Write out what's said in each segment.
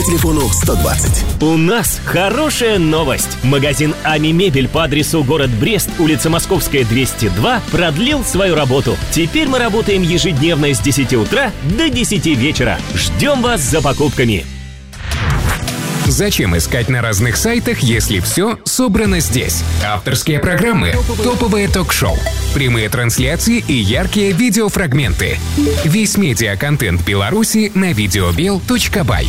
телефону 120. У нас хорошая новость. Магазин Ами Мебель по адресу город Брест, улица Московская, 202, продлил свою работу. Теперь мы работаем ежедневно с 10 утра до 10 вечера. Ждем вас за покупками. Зачем искать на разных сайтах, если все собрано здесь? Авторские программы, топовые ток-шоу, прямые трансляции и яркие видеофрагменты. Весь медиаконтент Беларуси на videobel.by.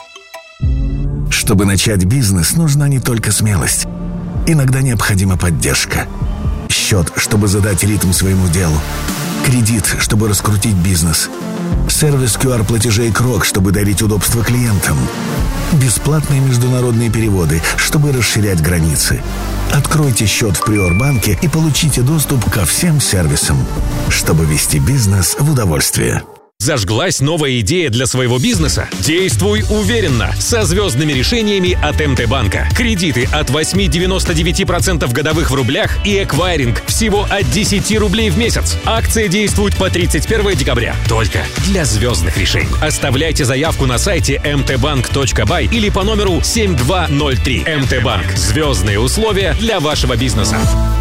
Чтобы начать бизнес, нужна не только смелость. Иногда необходима поддержка. Счет, чтобы задать ритм своему делу. Кредит, чтобы раскрутить бизнес. Сервис QR-платежей Крок, чтобы дарить удобство клиентам. Бесплатные международные переводы, чтобы расширять границы. Откройте счет в Приорбанке и получите доступ ко всем сервисам, чтобы вести бизнес в удовольствие. Зажглась новая идея для своего бизнеса? Действуй уверенно, со звездными решениями от МТ-банка. Кредиты от 8,99% годовых в рублях и эквайринг всего от 10 рублей в месяц. Акция действует по 31 декабря. Только для звездных решений. Оставляйте заявку на сайте mtbank.by или по номеру 7203. МТ-банк. Звездные условия для вашего бизнеса.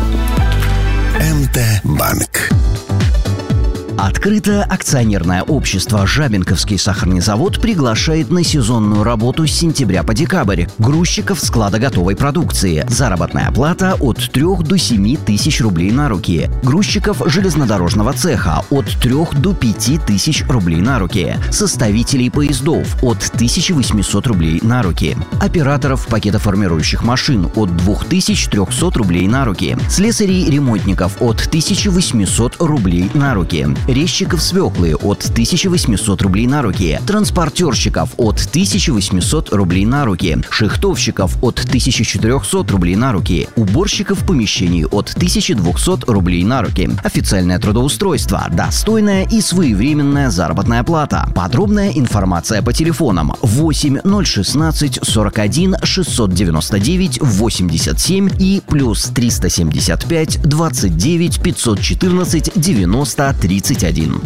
МТ-банк. Открытое акционерное общество «Жабинковский сахарный завод» приглашает на сезонную работу с сентября по декабрь грузчиков склада готовой продукции. Заработная плата от 3 до 7 тысяч рублей на руки. Грузчиков железнодорожного цеха от 3 до 5 тысяч рублей на руки. Составителей поездов от 1800 рублей на руки. Операторов пакетоформирующих машин от 2300 рублей на руки. Слесарей-ремонтников от 1800 рублей на руки. Резчиков свеклы от 1800 рублей на руки, транспортерщиков от 1800 рублей на руки, шихтовщиков от 1400 рублей на руки, уборщиков помещений от 1200 рублей на руки. Официальное трудоустройство, достойная и своевременная заработная плата. Подробная информация по телефонам 8 016 41 699 87 и плюс 375 29 514 90 31.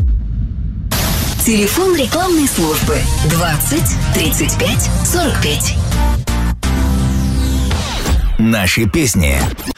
Телефон рекламной службы 20 35 45. Наши песни.